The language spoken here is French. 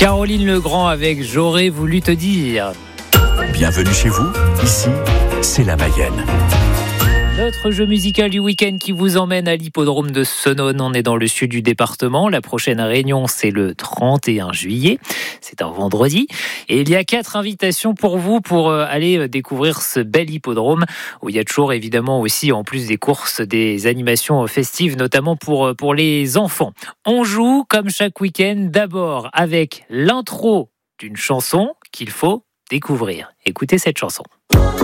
Caroline Legrand avec J'aurais voulu te dire. Bienvenue chez vous, ici, c'est la Mayenne. Notre jeu musical du week-end qui vous emmène à l'hippodrome de Senones. On est dans le sud du département. La prochaine réunion, c'est le 31 juillet. C'est un vendredi. Et il y a 4 invitations pour vous pour aller découvrir ce bel hippodrome où il y a toujours évidemment aussi, en plus des courses, des animations festives, notamment pour les enfants. On joue comme chaque week-end d'abord avec l'intro d'une chanson qu'il faut découvrir. Écoutez cette chanson.